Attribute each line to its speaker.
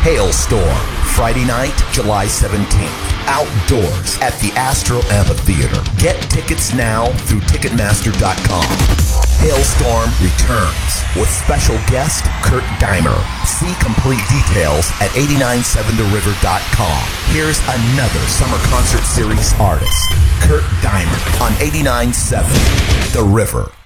Speaker 1: Hailstorm, Friday night, July 17th. Outdoors at the Astro Amphitheater. Get tickets now through Ticketmaster.com. Hailstorm returns with special guest Kurt Deimer. See complete details at 897theriver.com. Here's another Summer Concert Series artist, Kurt Deimer, on 89.7 The River.